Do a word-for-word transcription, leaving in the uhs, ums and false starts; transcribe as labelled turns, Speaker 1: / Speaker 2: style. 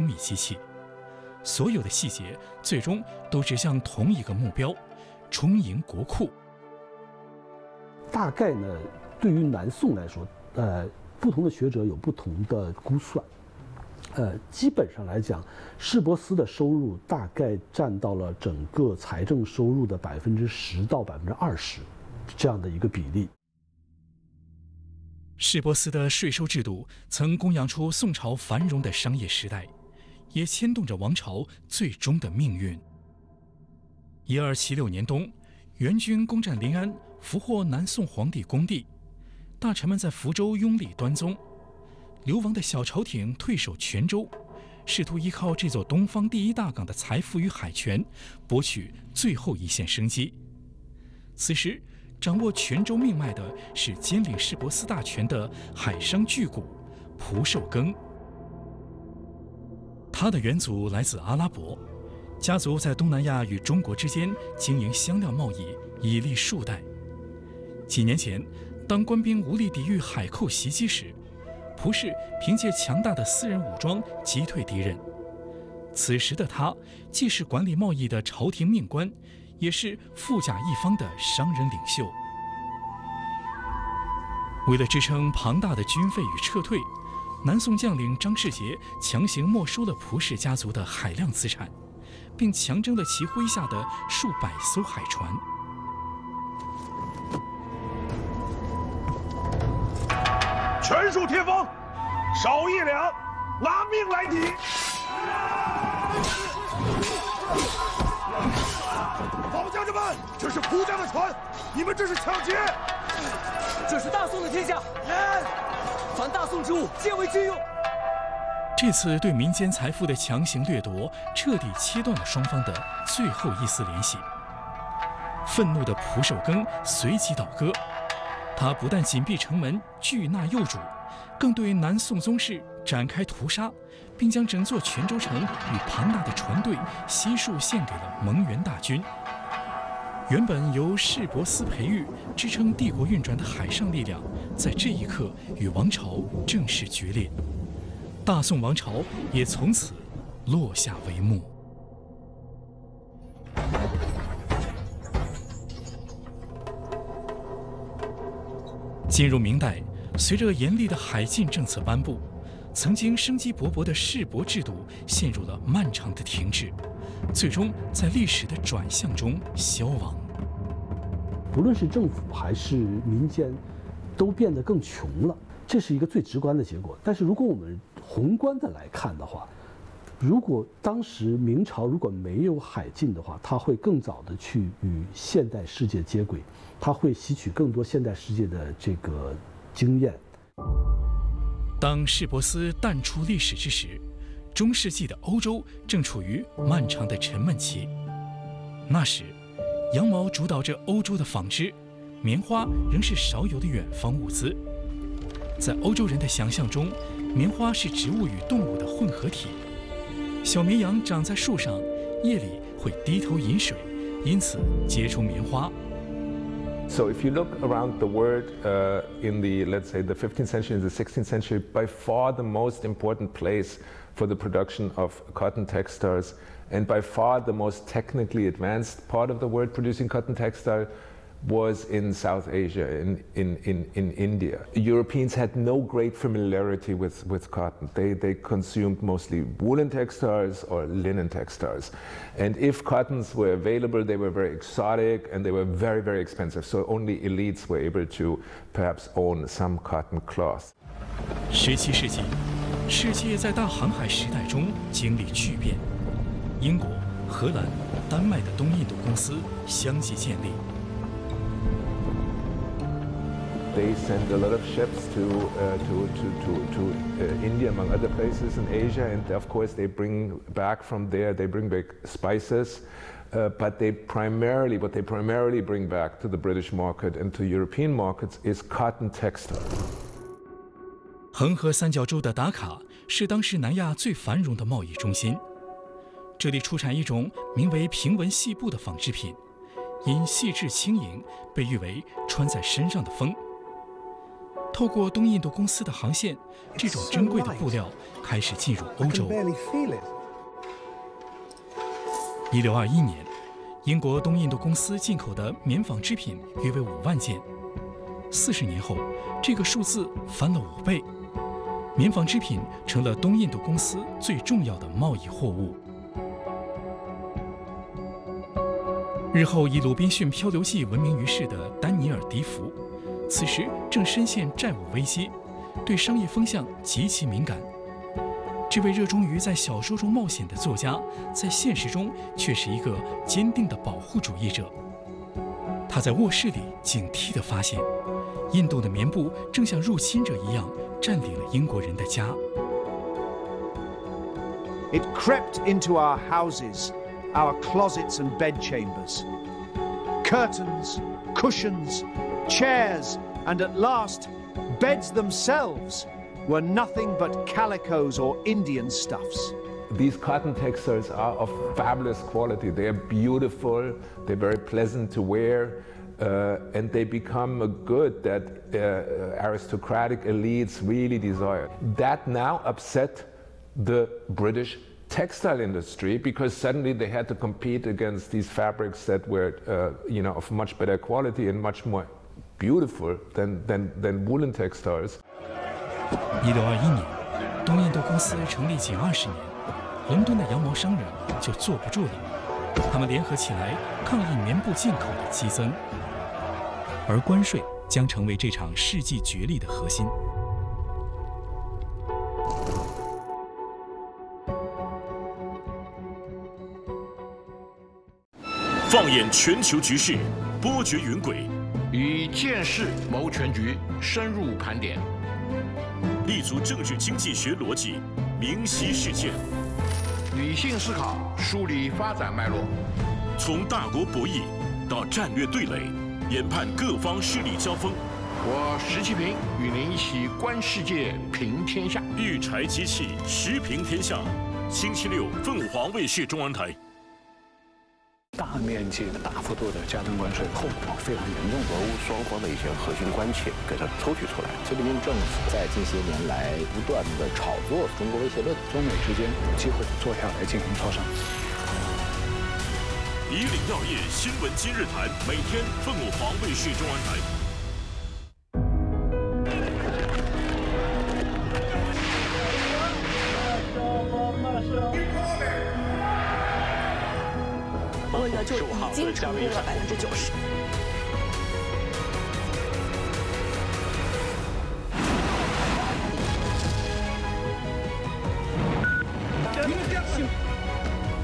Speaker 1: 密机器，所有的细节最终都指向同一个目标：充盈国库。
Speaker 2: 大概呢，对于南宋来说，呃，不同的学者有不同的估算。呃，基本上来讲，市舶司的收入大概占到了整个财政收入的百分之十到百分之二十这样的一个比例。
Speaker 1: 市舶司的税收制度曾供养出宋朝繁荣的商业时代，也牵动着王朝最终的命运。一二七六年冬，元军攻占临安，俘获南宋皇帝恭帝，大臣们在福州拥立端宗。流亡的小朝廷退守泉州，试图依靠这座东方第一大港的财富与海权，博取最后一线生机。此时，掌握泉州命脉的是兼领市舶司大权的海商巨贾蒲寿庚。他的远祖来自阿拉伯，家族在东南亚与中国之间经营香料贸易，已历数代。几年前，当官兵无力抵御海寇袭击时，蒲氏凭借强大的私人武装击退敌人。此时的他既是管理贸易的朝廷命官，也是富甲一方的商人领袖。为了支撑庞大的军费与撤退，南宋将领张世杰强行没收了蒲氏家族的海量资产，并强征了其麾下的数百艘海船。
Speaker 3: 全数贴封，少一两，拿命来抵！好将军们，这是蒲家的船，你们这是抢劫！
Speaker 4: 这是大宋的天下，凡大宋之物，皆为军用。
Speaker 1: 这次对民间财富的强行掠夺，彻底切断了双方的最后一丝联系。愤怒的蒲寿庚随即倒戈。他不但紧闭城门，拒纳幼主，更对南宋宗室展开屠杀，并将整座泉州城与庞大的船队悉数献给了蒙元大军。原本由市舶司培育、支撑帝国运转的海上力量，在这一刻与王朝正式决裂，大宋王朝也从此落下帷幕。进入明代，随着严厉的海禁政策颁布，曾经生机勃勃的市舶制度陷入了漫长的停滞，最终在历史的转向中消亡。
Speaker 2: 不论是政府还是民间，都变得更穷了，这是一个最直观的结果。但是如果我们宏观的来看的话，如果当时明朝如果没有海禁的话，它会更早的去与现代世界接轨，它会吸取更多现代世界的这个经验。
Speaker 1: 当市舶司淡出历史之时，中世纪的欧洲正处于漫长的沉闷期。那时，羊毛主导着欧洲的纺织，棉花仍是少有的远方物资。在欧洲人的想象中，棉花是植物与动物的混合体。小绵羊长在树上，夜里会低头饮水，因此结出棉花。
Speaker 5: So if you look around the world uh, in the, let's say, the fifteenth century and the sixteenth century, by far the most important place for the production of cotton textiles and by far the most technically advanced part of the world producing cotton textile was in South Asia, in, in, in, in India. Europeans had no great familiarity with, with cotton. They, they consumed mostly woolen textiles or linen textiles. And if cottons were available, they were very exotic and they were very, very expensive. So only elites were able to perhaps own some cotton cloth.
Speaker 1: 十七世纪，世界在大航海时代中经历巨变。英国、荷兰、丹麦的东印度公司相继建立。
Speaker 5: They sent a lot of ships to, uh, to, to, to, to uh, India, among other places in Asia, and of course they bring back from there, they bring back spices, uh, but they primarily, what they primarily bring back to the British market and to European markets is cotton textile.
Speaker 1: 恒河三角洲的达卡是当时南亚最繁荣的贸易中心，这里出产一种名为平纹细布的纺织品，因细致轻盈，被誉为穿在身上的风。 透过东印度公司的航线，这种珍贵的布料开始进入欧洲。一六二一年，英国东印度公司进口的棉纺织品约为五万件。四十年后，这个数字翻了五倍，棉纺织品成了东印度公司最重要的贸易货物。日后以《鲁滨逊漂流记》闻名于世的丹尼尔·迪福，此时正深陷债务危机，对商业风向极其敏感。这位热衷于在小说中冒险的作家，在现实中却是一个坚定的保护主义者。他在卧室里警惕地发现，印度的棉布正像入侵者一样占领了英国人的家。
Speaker 6: It crept into our houses, our closets and bedchambers. Curtains, cushions, chairs, and at last, beds themselves were nothing but calicos or Indian stuffs.
Speaker 5: These cotton textiles are of fabulous quality. They're beautiful, they're very pleasant to wear, uh, and they become a good that uh, aristocratic elites really desire. That now upset the British textile industry because suddenly they had to compete against these fabrics that were, uh, you know, of much better quality and much more beautiful than, than, than woolen textiles.
Speaker 1: 一六二一年，东印度公司成立仅二十年，伦敦的羊毛商人就坐不住了，他们联合起来抗议棉布进口的激增，而关税将成为这场世纪角力的核心。
Speaker 7: 放眼全球局势，波谲云诡，
Speaker 8: 以见识谋全局，深入盘点，
Speaker 7: 立足政治经济学逻辑，明晰事件，
Speaker 8: 理性思考，梳理发展脉络，
Speaker 7: 从大国博弈到战略对垒，研判各方势力交锋。
Speaker 8: 我石其平与您一起观世界，评天下。
Speaker 7: 育柴机器，时评天下。星期六，凤凰卫视中文台。
Speaker 9: 大面积的、大幅度的加征关税，后果非常严重。
Speaker 10: 俄乌双方的一些核心关切给它抽取出来。
Speaker 11: 习近平政府在近些年来不断的炒作中国威胁论，
Speaker 9: 中美之间有机会坐下来进行磋商。
Speaker 7: 以岭药业新闻今日谈，每天凤凰卫视中文台。
Speaker 12: 问的就已经成功了百分之九十。